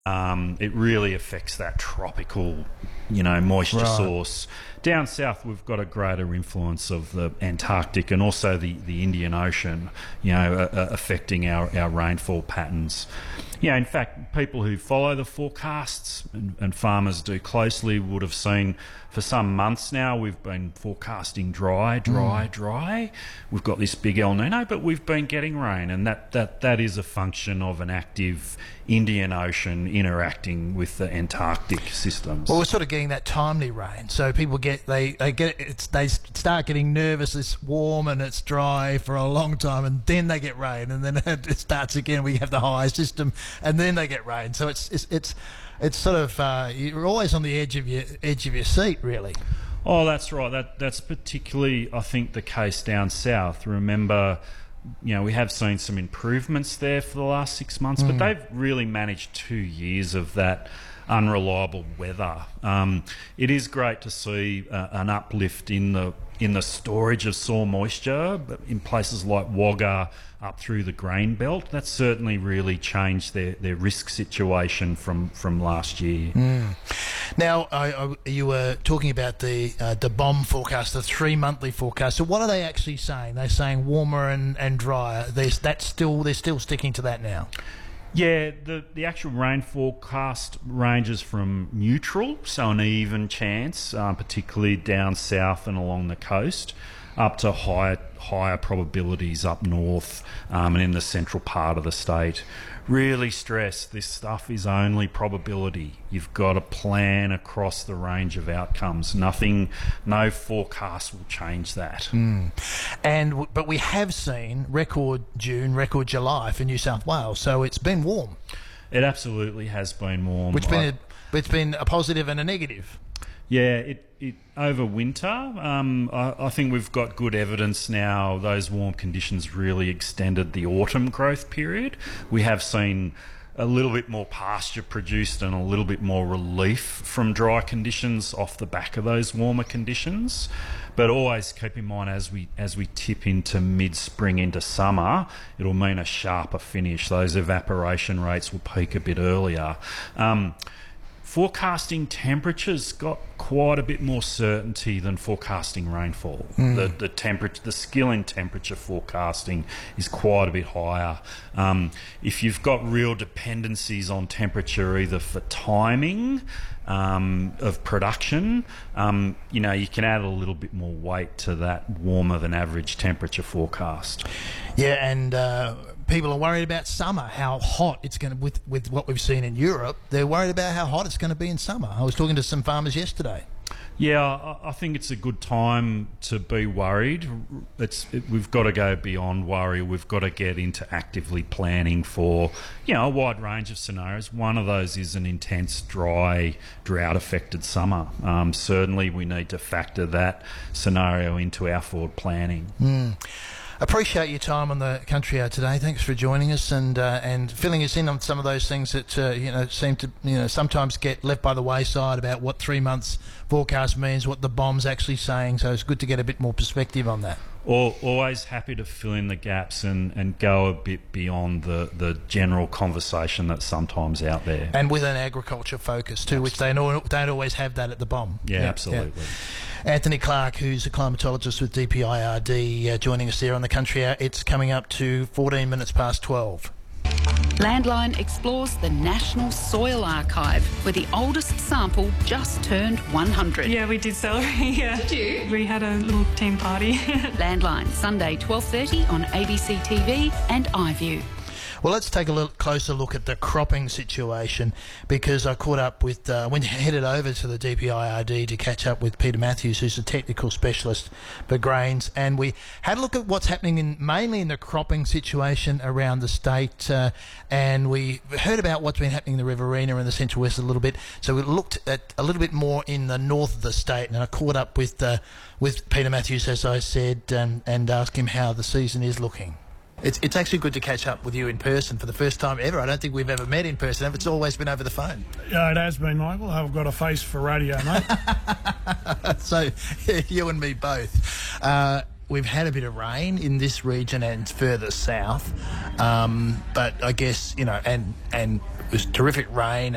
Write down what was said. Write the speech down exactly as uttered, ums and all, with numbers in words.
Um, it really affects that tropical, you know, moisture Right. source. Down south, we've got a greater influence of the Antarctic and also the, the Indian Ocean, you know, uh, uh, affecting our, our rainfall patterns. Yeah, in fact, people who follow the forecasts and, and farmers do closely would have seen for some months now we've been forecasting dry, dry, mm. dry. We've got this big El Nino, but we've been getting rain, and that, that, that is a function of an active Indian Ocean interacting with the Antarctic systems. Well, we're sort of getting that timely rain, so people get they they get it's, they start getting nervous. It's warm and it's dry for a long time, and then they get rain, and then it starts again. We have the high system, and then they get rain. So it's it's it's, it's sort of uh, you're always on the edge of your edge of your seat, really. Oh, that's right. That that's particularly, I think, the case down south. Remember, you know, we have seen some improvements there for the last six months, mm. but they've really managed two years of that unreliable weather. Um, it is great to see uh, an uplift in the in the storage of soil moisture, but in places like Wagga up through the grain belt. That's certainly really changed their, their risk situation from, from last year. Mm. Now, I, I, you were talking about the uh, the bomb forecast, the three monthly forecast. So, what are they actually saying? They're saying warmer and, and drier. There's, that's still they're still sticking to that now. Yeah, the, the actual rain forecast ranges from neutral, so an even chance, um, particularly down south and along the coast, up to higher higher probabilities up north um, and in the central part of the state. Really stress this stuff is only probability. You've got to plan across the range of outcomes. Nothing, no forecast will change that. Mm. And but we have seen record June, record July for New South Wales, so it's been warm. It absolutely has been warm. Which been a, it's been a positive and a negative. Yeah, it, it over winter, um, I, I think we've got good evidence now those warm conditions really extended the autumn growth period. We have seen a little bit more pasture produced and a little bit more relief from dry conditions off the back of those warmer conditions. But always keep in mind as we as we tip into mid-spring into summer, it'll mean a sharper finish. Those evaporation rates will peak a bit earlier. Um, Forecasting temperatures got quite a bit more certainty than forecasting rainfall. Mm. The the temperature, the skill in temperature forecasting is quite a bit higher. Um, if you've got real dependencies on temperature, either for timing um, of production, um, you know, you can add a little bit more weight to that warmer than average temperature forecast. Yeah, and uh, people are worried about summer, how hot it's going to, with, with what we've seen in Europe, they're worried about how hot it's going to be in summer. I was talking to some farmers yesterday. Yeah, I, I think it's a good time to be worried. It's it, we've got to go beyond worry. We've got to get into actively planning for, you know, a wide range of scenarios. One of those is an intense, dry, drought-affected summer. Um, certainly, we need to factor that scenario into our forward planning. Mm. Appreciate your time on the Country Hour today. Thanks for joining us and uh, and filling us in on some of those things that uh, you know seem to you know sometimes get left by the wayside about what three months forecast means, what the bomb's actually saying. So it's good to get a bit more perspective on that. Always happy to fill in the gaps and, and go a bit beyond the, the general conversation that's sometimes out there. And with an agriculture focus too, which they don't, don't always have that at the bomb. Yeah, yeah absolutely. Yeah. Anthony Clark, who's a climatologist with D P I R D, uh, joining us there on the Country Hour. It's coming up to fourteen minutes past twelve. Landline explores the National Soil Archive, where the oldest sample just turned one hundred. Yeah, we did celebrate. Yeah. Did you? We had a little team party. Landline, Sunday twelve thirty on A B C T V and iView. Well, let's take a little closer look at the cropping situation, because I caught up with, uh, went headed over to the D P I R D to catch up with Peter Matthews, who's a technical specialist for grains, and we had a look at what's happening in, mainly in the cropping situation around the state, uh, and we heard about what's been happening in the Riverina and the Central West a little bit, so we looked at a little bit more in the north of the state, and I caught up with, uh, with Peter Matthews, as I said, um, and asked him how the season is looking. It's it's actually good to catch up with you in person for the first time ever. I don't think we've ever met in person. It's always been over the phone. Yeah, it has been, Michael. I've got a face for radio, mate. So, you and me both. Uh, we've had a bit of rain in this region and further south, um, but I guess, you know, and, and it was terrific rain.